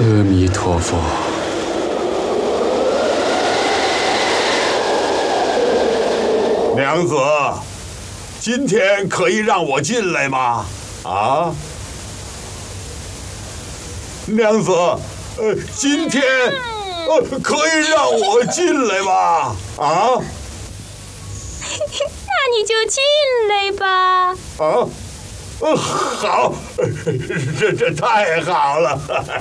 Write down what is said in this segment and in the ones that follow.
阿弥陀佛。 娘子，今天可以让我进来吗？啊，娘子，今天可以让我进来吗？啊？ 那你就进来吧。 啊？好，这太好了。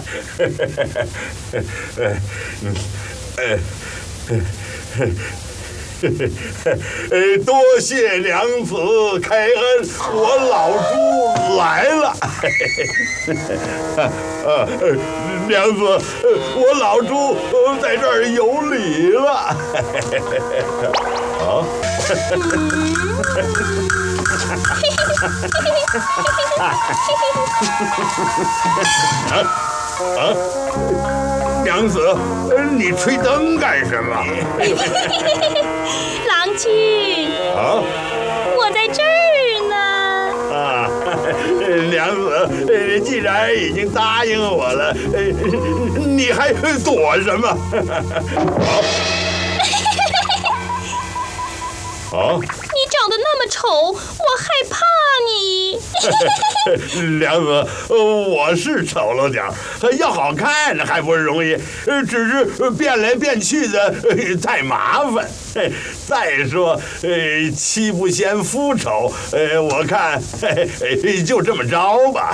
多谢娘子开恩，我老朱来了。娘子，我老朱在这儿有礼了。啊。娘子，你吹灯干什么？ 郎君， 啊， 我在这儿呢。 啊，娘子，既然已经答应我了，你还躲什么？啊？ 你长得那么丑，我害怕你。 娘子，我是丑了点儿，要好看还不容易，只是变来变去的太麻烦。再说，妻不嫌夫丑，我看就这么着吧。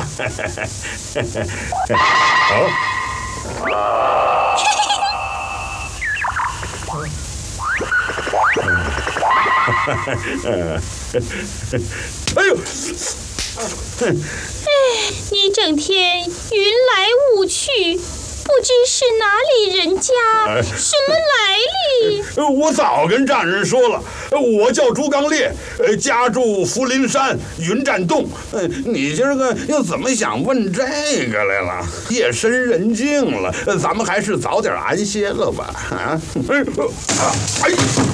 哎呦！ 你整天云来雾去，不知是哪里人家，什么来历？ 我早跟丈人说了，我叫朱刚烈，家住福林山云栈洞。你今儿个又怎么想问这个来了？夜深人静了，咱们还是早点安歇了吧。啊！哎！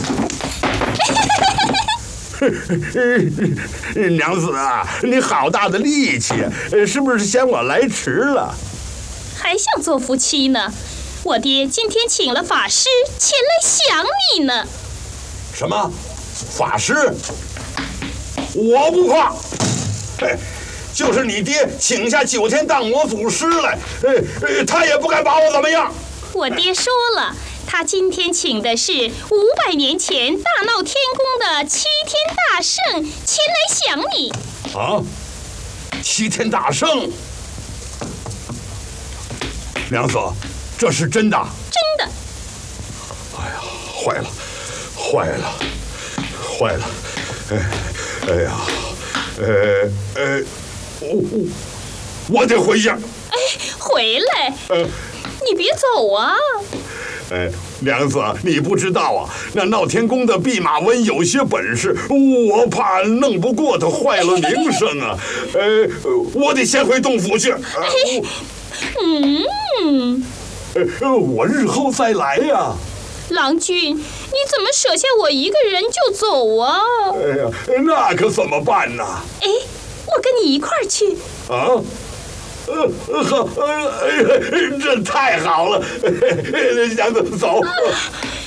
娘子啊，你好大的力气，是不是嫌我来迟了？ 还想做夫妻呢？我爹今天请了法师前来想你呢。 什么？法师？我不怕。就是你爹请下9天荡魔祖师来，他也不敢把我怎么样。 我爹说了，他今天请的是500年前大闹天宫的7天大圣前来想你。 啊，7天大圣？娘子，这是真的？ 真的。 哎呀，坏了，坏了，坏了！哎呀，我得回去。 哎，回来！你别走啊！ 娘子，你不知道啊，那闹天宫的弼马温有些本事，我怕弄不过他，坏了名声啊。我得先回洞府去。我日后再来呀。 郎君，你怎么舍下我一个人就走啊？ 哎呀，那可怎么办呢？ 哎，我跟你一块儿去。 啊？好，这太好了，娘子走。